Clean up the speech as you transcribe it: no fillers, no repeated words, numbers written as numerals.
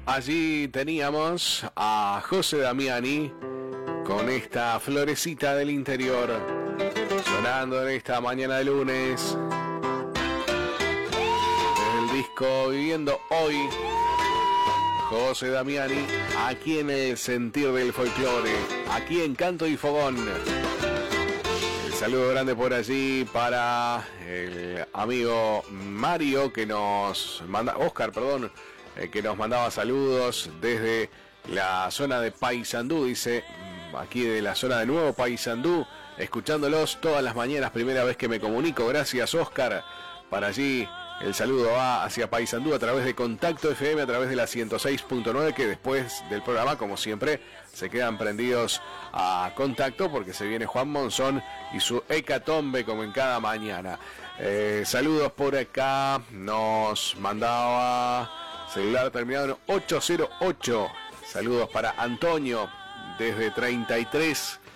allí teníamos a José Damiani con esta florecita del interior, sonando en esta mañana de lunes. Desde el disco Viviendo Hoy, José Damiani, aquí en el sentir del folclore, aquí en Canto y Fogón. El saludo grande por allí para el amigo Mario que nos manda, Oscar, perdón, que nos mandaba saludos desde la zona de Paysandú, dice, aquí de la zona de Nuevo Paysandú, escuchándolos todas las mañanas, primera vez que me comunico. Gracias, Oscar. Para allí el saludo va hacia Paysandú a través de Contacto FM, a través de la 106.9, que después del programa, como siempre, se quedan prendidos a Contacto porque se viene Juan Monzón y su hecatombe como en cada mañana. Saludos por acá, nos mandaba celular terminado en 808. Saludos para Antonio desde 33.